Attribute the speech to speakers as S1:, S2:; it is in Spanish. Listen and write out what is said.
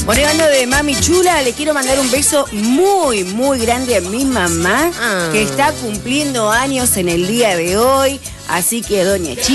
S1: Bueno, hablando de mami chula, le quiero mandar un beso muy, muy grande a mi mamá, que está cumpliendo años en el día de hoy. Así que, doña Chica.